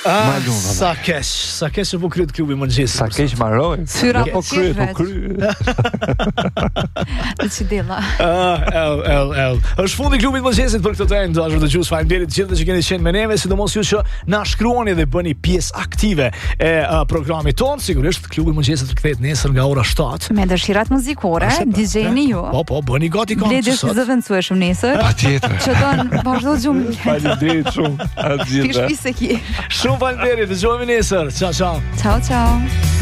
Sa keq që po kryet klubi mëngjesit. Sa keq marroj. Syra po kryet, po kryet. Të çdilla. Është fundi i klubit mëngjesit për këtë temë. Dashur dëgjues, faleminderit të gjithëve që keni qenë me neve, sidomos ju që na shkruani dhe bëni pjesë aktive e programit ton. Sigurisht klubi i mëngjesit kthehet nesër nga ora 7 me dëshirat muzikore, DJ-ni ju. Po, bëni gati këngë. Bledesh të zëvendësueshëm nesër. Patjetër. Që don vazhdo gjumë. Faleminderit shumë. Ti shpisë ki. Shumë faleminderit. Dëgjojmë nesër. Ciao. Ciao.